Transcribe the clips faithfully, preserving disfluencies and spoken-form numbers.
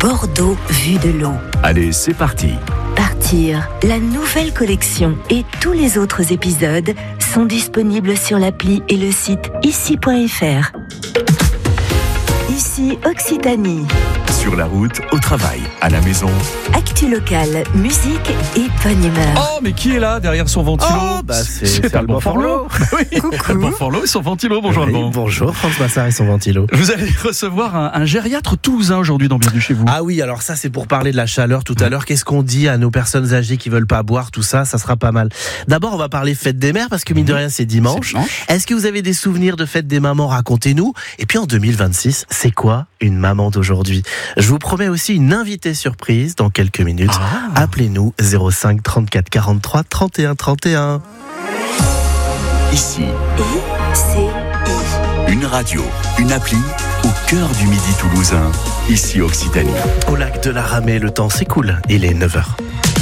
Bordeaux vue de l'eau. Allez, c'est parti. Partir, la nouvelle collection et tous les autres épisodes sont disponibles sur l'appli et le site ici point f r. Ici Occitanie. Sur la route, au travail, à la maison. Actu locale, musique et bonne humeur. Oh, mais qui est là derrière son ventilo? Oh, bah c'est, c'est, c'est Alban Forlot. Oui, Alban Forlot et son ventilo. Bonjour oui, Alban. Bonjour France Massard et son ventilo. Vous allez recevoir un, un gériatre toulousain aujourd'hui dans Bienvenue chez vous. Ah oui, alors ça c'est pour parler de la chaleur tout à l'heure. Qu'est-ce qu'on dit à nos personnes âgées qui veulent pas boire, tout ça, ça sera pas mal. D'abord on va parler fête des mères parce que mine de rien c'est dimanche. c'est dimanche. Est-ce que vous avez des souvenirs de fête des mamans? Racontez-nous. Et puis en deux mille vingt-six, c'est quoi une maman d'aujourd'hui? Je vous promets aussi une invitée surprise dans quelques minutes. Ah. Appelez-nous zéro cinq trente-quatre quarante-trois trente et un trente et un. Ici. I C I. Une radio, une appli au cœur du midi toulousain. Ici Occitanie. Au lac de la Ramée, le temps s'écoule. Il est neuf heures.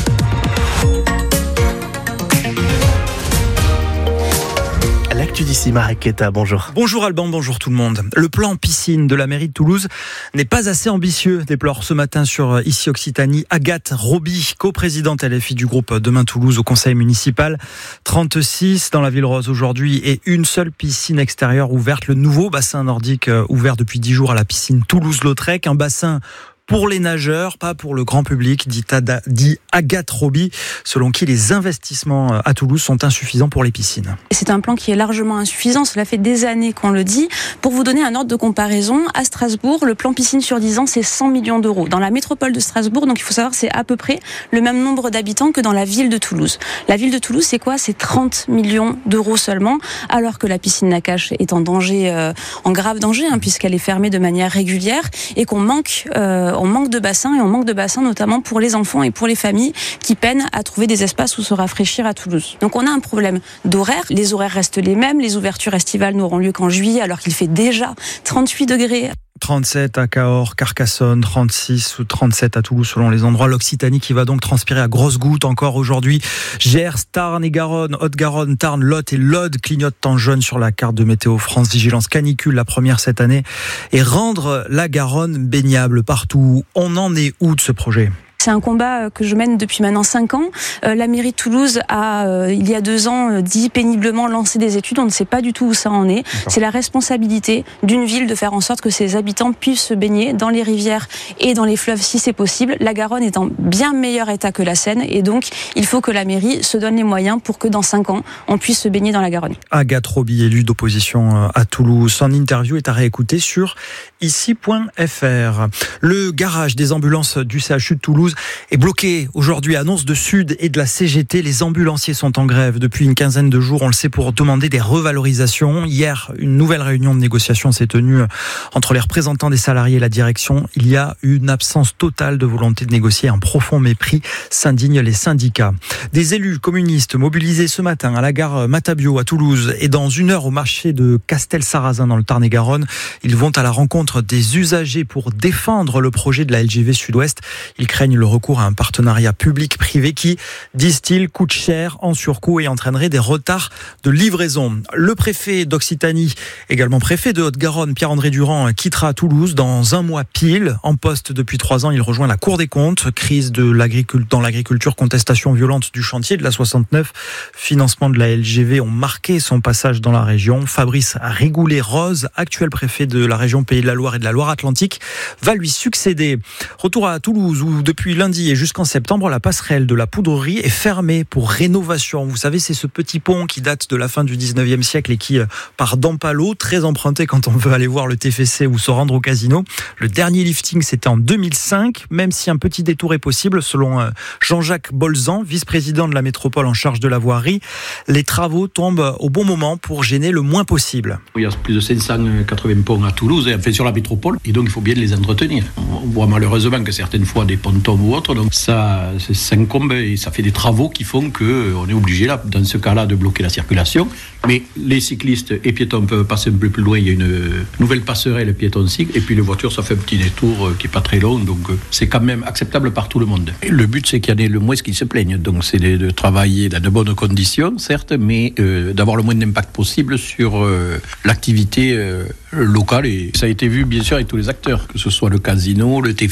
L'actu d'ici, Marek Keta, bonjour. Bonjour Alban, bonjour tout le monde. Le plan piscine de la mairie de Toulouse n'est pas assez ambitieux, déplore ce matin sur Ici Occitanie Agathe Roby, coprésidente L F I du groupe Demain Toulouse au conseil municipal. trente-six dans la ville rose aujourd'hui et une seule piscine extérieure ouverte. Le nouveau bassin nordique ouvert depuis dix jours à la piscine Toulouse-Lautrec, un bassin pour les nageurs, pas pour le grand public, dit, Ada, dit Agathe Roby, selon qui les investissements à Toulouse sont insuffisants pour les piscines. C'est un plan qui est largement insuffisant, cela fait des années qu'on le dit. Pour vous donner un ordre de comparaison, à Strasbourg, le plan piscine sur dix ans, c'est cent millions d'euros. Dans la métropole de Strasbourg, donc il faut savoir c'est à peu près le même nombre d'habitants que dans la ville de Toulouse. La ville de Toulouse, c'est quoi? C'est trente millions d'euros seulement, alors que la piscine Nakache est en danger, euh, en grave danger, hein, puisqu'elle est fermée de manière régulière et qu'on manque... Euh, on manque de bassins et on manque de bassins notamment pour les enfants et pour les familles qui peinent à trouver des espaces où se rafraîchir à Toulouse. Donc on a un problème d'horaire. Les horaires restent les mêmes. Les ouvertures estivales n'auront lieu qu'en juillet alors qu'il fait déjà trente-huit degrés. trente-sept à Cahors, Carcassonne, trente-six ou trente-sept à Toulouse selon les endroits. L'Occitanie qui va donc transpirer à grosses gouttes encore aujourd'hui. Gers, Tarn et Garonne, Haute-Garonne, Tarn, Lot et l'Aude clignotent en jaune sur la carte de Météo France. Vigilance canicule, la première cette année. Et rendre la Garonne baignable partout. On en est où de ce projet ? C'est un combat que je mène depuis maintenant cinq ans. Euh, la mairie de Toulouse a, euh, il y a deux ans, euh, dit péniblement lancer des études. On ne sait pas du tout où ça en est. D'accord. C'est la responsabilité d'une ville de faire en sorte que ses habitants puissent se baigner dans les rivières et dans les fleuves si c'est possible. La Garonne est en bien meilleur état que la Seine et donc il faut que la mairie se donne les moyens pour que dans cinq ans, on puisse se baigner dans la Garonne. Agathe Roby, élue d'opposition à Toulouse. Son interview est à réécouter sur ici point f r. Le garage des ambulances du C H U de Toulouse est bloqué aujourd'hui. Annonce de Sud et de la C G T. Les ambulanciers sont en grève depuis une quinzaine de jours. On le sait, pour demander des revalorisations. Hier, une nouvelle réunion de négociation s'est tenue entre les représentants des salariés et la direction. Il y a une absence totale de volonté de négocier. Un profond mépris, s'indignent les syndicats. Des élus communistes mobilisés ce matin à la gare Matabio à Toulouse et dans une heure au marché de Castel-Sarrazin dans le Tarn-et-Garonne. Ils vont à la rencontre des usagers pour défendre le projet de la L G V Sud-Ouest. Ils craignent le recours à un partenariat public-privé qui, disent-ils, coûte cher en surcoût et entraînerait des retards de livraison. Le préfet d'Occitanie, également préfet de Haute-Garonne, Pierre-André Durand, quittera Toulouse dans un mois pile. En poste depuis trois ans, il rejoint la Cour des comptes. Crise de l'agriculture, dans l'agriculture, contestation violente du chantier de la soixante-neuf. Financement de la L G V ont marqué son passage dans la région. Fabrice Rigoulet-Rose, actuel préfet de la région Pays de la Loire et de la Loire-Atlantique, va lui succéder. Retour à Toulouse où depuis lundi et jusqu'en septembre, la passerelle de la Poudrerie est fermée pour rénovation. Vous savez, c'est ce petit pont qui date de la fin du dix-neuvième siècle et qui part d'Ampalo, très emprunté quand on veut aller voir le T F C ou se rendre au casino. Le dernier lifting, c'était en deux mille cinq, même si un petit détour est possible, selon Jean-Jacques Bolzan, vice-président de la métropole en charge de la voirie. Les travaux tombent au bon moment pour gêner le moins possible. Il y a plus de cinq cent quatre-vingts ponts à Toulouse, et enfin sur la métropole, et donc il faut bien les entretenir. On voit malheureusement que certaines fois des pontons ou autres, donc ça, ça incombe et ça fait des travaux qui font qu'on est obligé là, dans ce cas-là, de bloquer la circulation. Mais les cyclistes et piétons peuvent passer un peu plus loin. Il y a une nouvelle passerelle piéton-cycle, et puis les voitures, ça fait un petit détour qui n'est pas très long, donc c'est quand même acceptable par tout le monde. Et le but, c'est qu'il y en ait le moins qui se plaignent, donc c'est de, de travailler dans de bonnes conditions, certes, mais euh, d'avoir le moins d'impact possible sur euh, l'activité euh, locale, et ça a été vu bien sûr avec tous les acteurs, que ce soit le casino, le T F